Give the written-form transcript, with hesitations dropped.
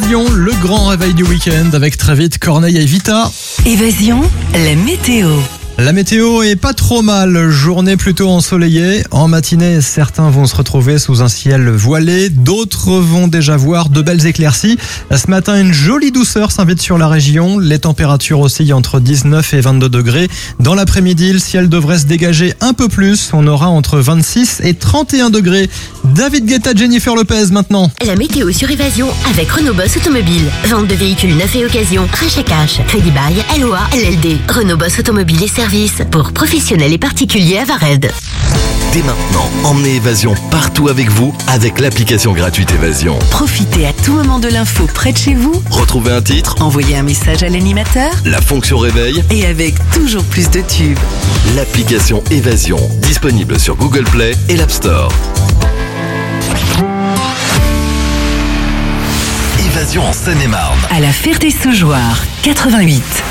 Évasion, le grand réveil du week-end avec très vite Corneille et Vita. Évasion, la météo. La météo est pas trop mal, journée plutôt ensoleillée. En matinée, certains vont se retrouver sous un ciel voilé, d'autres vont déjà voir de belles éclaircies. Ce matin, une jolie douceur s'invite sur la région. Les températures oscillent entre 19 et 22 degrés. Dans l'après-midi, le ciel devrait se dégager un peu plus. On aura entre 26 et 31 degrés. David Guetta, Jennifer Lopez maintenant. La météo sur Évasion avec Renault Boss Automobile. Vente de véhicules neufs et occasion. Rachat cash, crédit bail, LOA, LLD. Renault Boss Automobile et services pour professionnels et particuliers à Vared. Dès maintenant, emmenez Évasion partout avec vous avec l'application gratuite Évasion. Profitez à tout moment de l'info près de chez vous. Retrouvez un titre, Envoyez un message à l'animateur. la fonction réveil, Et avec toujours plus de tubes. l'application Évasion, disponible sur Google Play et l'App Store. Évasion en Seine-et-Marne. À la Ferté-Saugeoire, 88.